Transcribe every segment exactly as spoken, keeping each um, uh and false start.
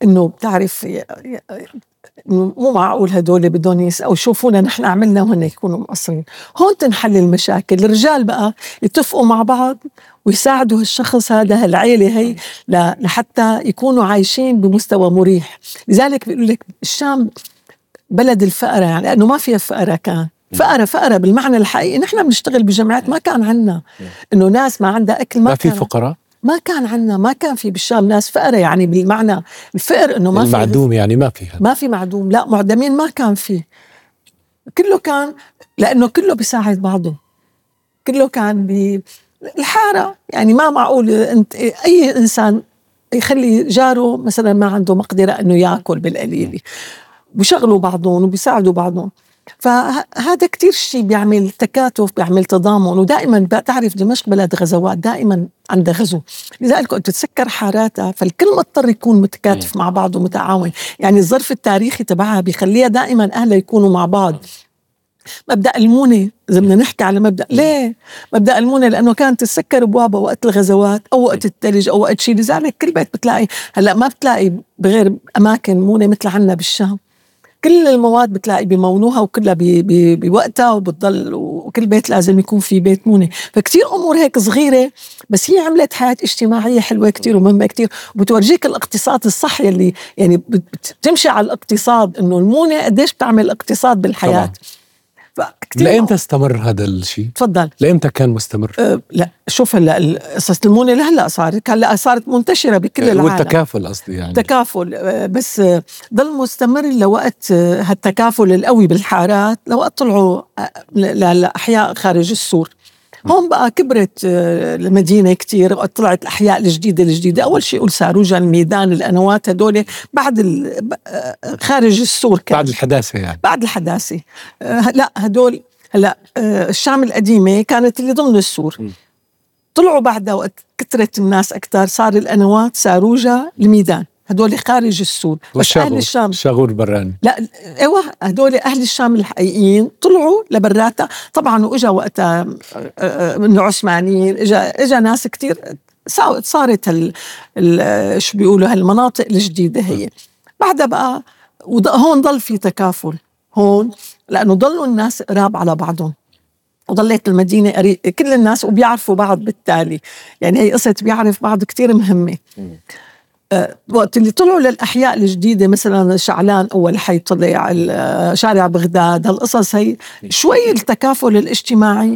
إنه بتعرف مو معقول هدول بدهم يسألوا يشوفونا نحن عملنا وهن يكونوا مقصرين. هون تنحل المشاكل. الرجال بقى يتفقوا مع بعض ويساعدوا الشخص هذا هالعيلة هي لحتى يكونوا عايشين بمستوى مريح. لذلك بيقول لك الشام بلد الفقرة، يعني لأنه ما فيها فقرة، كان فقرة فقرة بالمعنى الحقيقي. نحن بنشتغل بجمعيات ما كان عنا إنه ناس ما عندها أكل، ما, ما في فقراء، ما كان عنا، ما كان في بالشام ناس فقرة يعني بالمعنى الفقر إنه ما في معدوم، يعني ما في ما في معدوم، لا معدمين ما كان فيه، كله كان لأنه كله بيساعد بعضه، كله كان بالحارة. يعني ما معقول أنت أي إنسان يخلي جاره مثلا ما عنده مقدرة إنه يأكل بالقليل، بيشغلوا بعضهم وبيساعدوا بعضهم. فهذا كتير شيء بيعمل تكاتف، بيعمل تضامن. ودائما بتعرف دمشق بلد غزوات، دائما عندها غزو، لذلك كنت تتسكر حاراتها، فالكل مضطر يكون متكاتف مع بعض ومتعاون. يعني الظرف التاريخي تبعها بيخليها دائما أهلها يكونوا مع بعض. مبدأ المونة، إذا بدنا نحكي على مبدأ ليه مبدأ المونة، لأنه كانت تسكر أبوابها وقت الغزوات أو وقت الثلج أو وقت شيء. لذلك كل بيت بتلاقي، هلأ ما بتلاقي بغير أماكن مونة مثل عنا بالشام، كل المواد بتلاقي بمونوها وكلها بوقتها وبتضل، وكل بيت لازم يكون في بيت مونة. فكتير أمور هيك صغيرة بس هي عملت حياة اجتماعية حلوة كتير ومهمة كتير، وبتورجيك الاقتصاد الصحي اللي يعني بتمشي على الاقتصاد، إنه المونة قديش بتعمل اقتصاد بالحياة. لأيمتى استمر هذا الشيء؟ تفضل. لأيمتى كان مستمر؟ أه لا شوف هلا قصة المونة لهلا صارت هلا صارت منتشرة بكل العالم، والتكافل قصدي يعني تكافل، أه بس أه ضل مستمر لوقت أه هالتكافل القوي بالحارات، لوقت طلعوا أه لأحياء خارج السور. هون بقى كبرت المدينة كتير، طلعت الأحياء الجديدة الجديدة أول شيء يقول ساروجا، الميدان، القنوات، هدول بعد خارج السور كان. بعد الحداثة يعني بعد الحداثة أه لا هدول هلا أه الشام القديمة كانت اللي ضمن السور، م. طلعوا بعدها وقت كثرت الناس أكتر صار القنوات، ساروجا، الميدان، هدول خارج السور. بس أهل الشام الشاغور براني، لا ايوه هدول أهل الشام الحقيقيين طلعوا لبراتا طبعا. وإجا وقتها من العثمانيين، إجا إجا ناس كتير، صارت هال شو بيقولوا هالمناطق الجديدة هي. بعدها بقى هون ضل في تكافل هون، لأنه ضلوا الناس قراب على بعضهم، وضلت المدينة قريب كل الناس وبيعرفوا بعض. بالتالي يعني هي قصة بيعرف بعض كتير مهمة. أه وقت اللي طلعوا للأحياء الجديدة مثلا شعلان أول حي طلع، شارع بغداد، هالقصص هي شوي التكافل الاجتماعي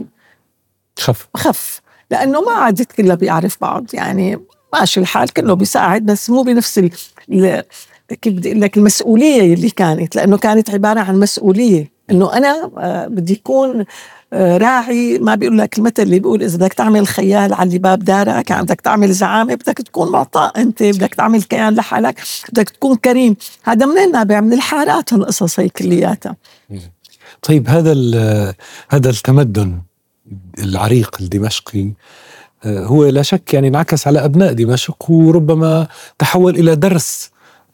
خف خف لأنه ما عادت كلها بيعرف بعض. يعني ماشي الحال كله بيساعد بس مو بنفس ال كيف بدي أقول لك المسؤولية اللي كانت، لأنه كانت عبارة عن مسؤولية إنه أنا أه بدي يكون راعي. ما بيقول لك المثل اللي بيقول إذا بدك تعمل خيال على باب دارك، يعني بدك تعمل زعامة، بدك تكون معطاء، أنت بدك تعمل كيان لحالك، بدك تكون كريم. هذا منين نابع؟ من الحارات هالقصص هي كلياتها. طيب هذا هذا التمدن العريق الدمشقي هو لا شك يعني انعكس على أبناء دمشق، وربما تحول إلى درس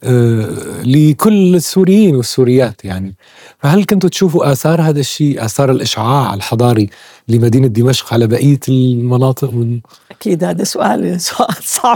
لكل السوريين والسوريات يعني. فهل كنتوا تشوفوا آثار هذا الشيء، آثار الإشعاع الحضاري لمدينة دمشق على بقية المناطق؟ من... أكيد هذا سؤال سؤال صعب.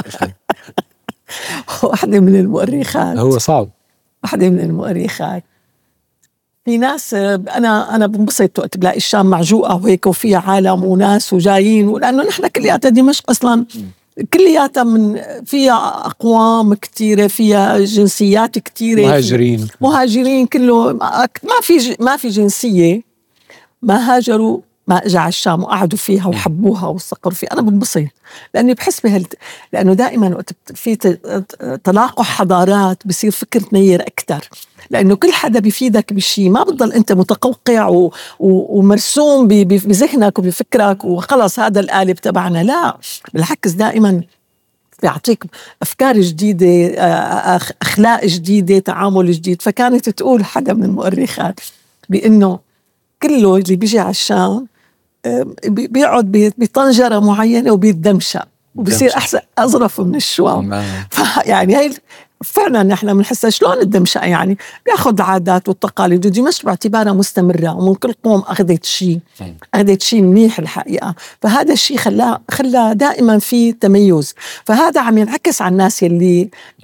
واحدة من المؤرخات، هو صعب، واحدة من المؤرخات، في ناس أنا أنا بنبسط وقت بلاقي الشام معجوقة وهيك وفيها عالم وناس وجايين، ولأنه نحن كلياتها دمشق أصلاً كلياتها من فيها أقوام كتيرة، فيها جنسيات كتيرة، مهاجرين مهاجرين كله، ما في ما في جنسية ما هاجروا ما اجى على الشام وقعدوا فيها وحبوها واستقروا فيها. أنا بنبسط لأني بحس بهال، لأنه دائما وقت في تلاقح حضارات بصير فكر تنير أكتر، لأنه كل حدا بيفيدك بشيء، ما بتضل أنت متقوقع و... و... ومرسوم ب... بذهنك وبفكرك وخلص هذا القالب تبعنا. لا بالعكس، دائما بيعطيك أفكار جديدة، أخلاق جديدة، تعامل جديد. فكانت تقول حدا من المؤرخات بأنه كله اللي بيجي على الشام بيقعد بطنجرة معينة وبيتدمشق وبصير أحسن أظرف من الشوام. يعني هاي فعلا نحن بنحسها شلون الدمشق، يعني بياخد العادات والتقاليد، ودمشق باعتبارها مستمرة ومن كل قوم أخذت شيء أخذت شيء منيح الحقيقة. فهذا الشيء خلاه خلاه دائما في تميز، فهذا عم ينعكس على الناس يلي